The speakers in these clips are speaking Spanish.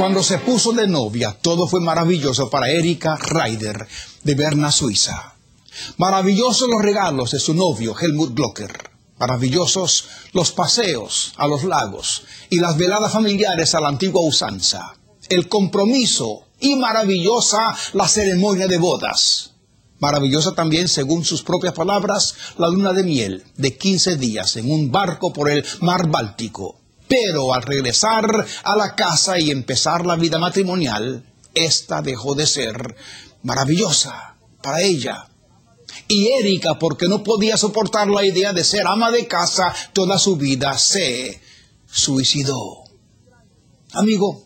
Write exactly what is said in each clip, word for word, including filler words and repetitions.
Cuando se puso de novia, todo fue maravilloso para Erika Ryder, de Berna, Suiza. Maravillosos los regalos de su novio, Helmut Glocker. Maravillosos los paseos a los lagos y las veladas familiares a la antigua usanza. El compromiso y maravillosa la ceremonia de bodas. Maravillosa también, según sus propias palabras, la luna de miel de quince días en un barco por el mar Báltico. Pero al regresar a la casa y empezar la vida matrimonial, esta dejó de ser maravillosa para ella. Y Erika, porque no podía soportar la idea de ser ama de casa toda su vida, se suicidó. Amigo,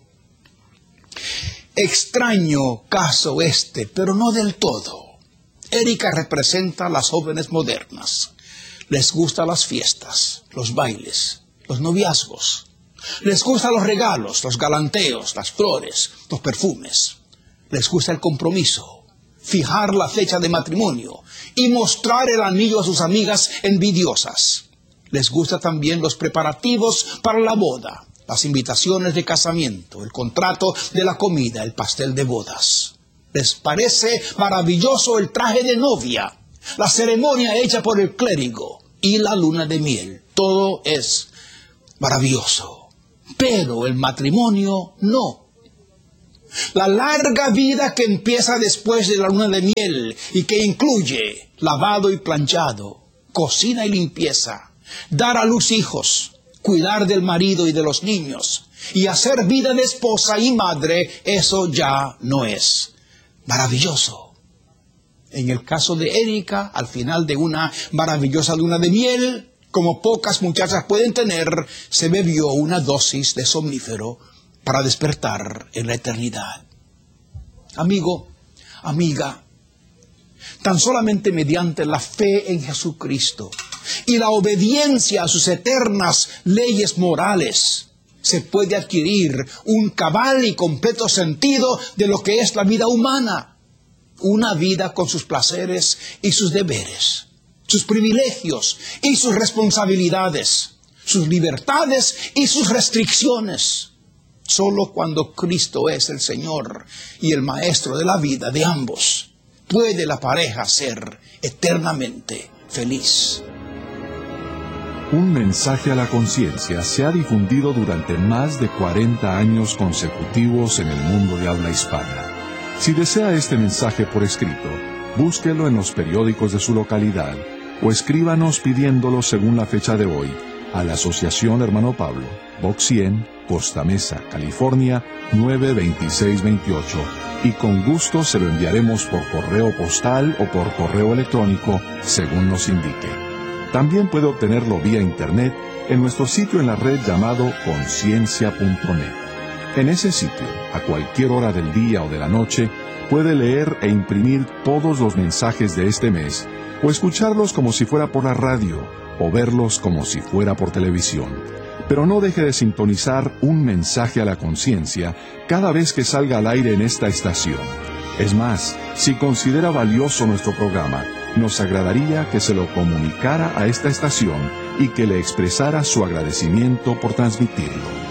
extraño caso este, pero no del todo. Erika representa a las jóvenes modernas. Les gustan las fiestas, los bailes, los noviazgos. Les gustan los regalos, los galanteos, las flores, los perfumes. Les gusta el compromiso, fijar la fecha de matrimonio y mostrar el anillo a sus amigas envidiosas. Les gusta también los preparativos para la boda, las invitaciones de casamiento, el contrato de la comida, el pastel de bodas. Les parece maravilloso el traje de novia, la ceremonia hecha por el clérigo y la luna de miel. Todo es maravilloso, pero el matrimonio no. La larga vida que empieza después de la luna de miel y que incluye lavado y planchado, cocina y limpieza, dar a luz hijos, cuidar del marido y de los niños y hacer vida de esposa y madre, eso ya no es maravilloso. En el caso de Erika, al final de una maravillosa luna de miel, como pocas muchachas pueden tener, se bebió una dosis de somnífero para despertar en la eternidad. Amigo, amiga, tan solamente mediante la fe en Jesucristo y la obediencia a sus eternas leyes morales se puede adquirir un cabal y completo sentido de lo que es la vida humana. Una vida con sus placeres y sus deberes, sus privilegios y sus responsabilidades, sus libertades y sus restricciones. Solo cuando Cristo es el Señor y el Maestro de la vida de ambos, puede la pareja ser eternamente feliz. Un mensaje a la conciencia se ha difundido durante más de cuarenta años consecutivos en el mundo de habla hispana. Si desea este mensaje por escrito, búsquelo en los periódicos de su localidad o escríbanos pidiéndolo según la fecha de hoy a la Asociación Hermano Pablo, Box cien, Costa Mesa, California, nueve veintiséis veintiocho, y con gusto se lo enviaremos por correo postal o por correo electrónico, según nos indique. También puede obtenerlo vía internet en nuestro sitio en la red llamado conciencia punto net. En ese sitio, a cualquier hora del día o de la noche, puede leer e imprimir todos los mensajes de este mes, o escucharlos como si fuera por la radio, o verlos como si fuera por televisión. Pero no deje de sintonizar un mensaje a la conciencia cada vez que salga al aire en esta estación. Es más, si considera valioso nuestro programa, nos agradaría que se lo comunicara a esta estación y que le expresara su agradecimiento por transmitirlo.